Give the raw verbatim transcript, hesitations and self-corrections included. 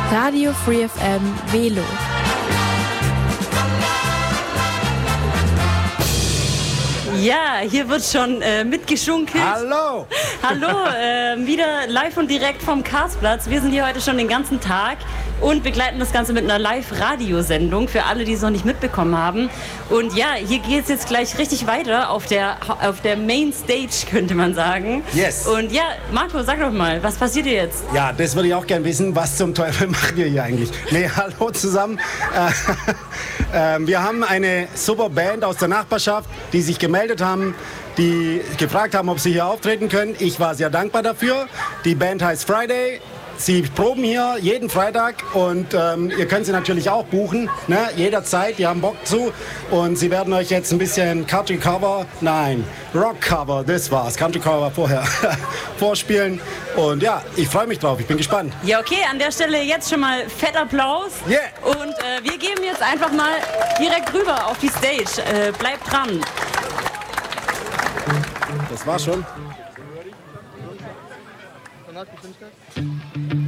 Radio Free F M Velo. Ja, hier wird schon äh, mitgeschunkelt. Hallo! Hallo, äh, wieder live und direkt vom Karlsplatz. Wir sind hier heute schon den ganzen Tag und begleiten das Ganze mit einer Live-Radiosendung für alle, die es noch nicht mitbekommen haben. Und ja, hier geht es jetzt gleich richtig weiter auf der, auf der Main Stage, könnte man sagen. Yes. Und ja, Marco, sag doch mal, was passiert hier jetzt? Ja, das würde ich auch gerne wissen. Was zum Teufel machen wir hier eigentlich? Nee, hallo zusammen. Äh, äh, wir haben eine super Band aus der Nachbarschaft, die sich gemeldet haben, die gefragt haben, ob sie hier auftreten können. Ich war sehr dankbar dafür. Die Band heißt Friday. Sie proben hier jeden Freitag und ähm, ihr könnt sie natürlich auch buchen, ne? Jederzeit, die haben Bock zu. Und sie werden euch jetzt ein bisschen Country Cover, nein, Rock Cover, das war's, Country Cover vorher, vorspielen. Und ja, ich freue mich drauf, ich bin gespannt. Ja, okay, an der Stelle jetzt schon mal fett Applaus. Yeah. Und äh, wir geben jetzt einfach mal direkt rüber auf die Stage. Äh, bleibt dran. Das war's schon. Danach die Fünfte.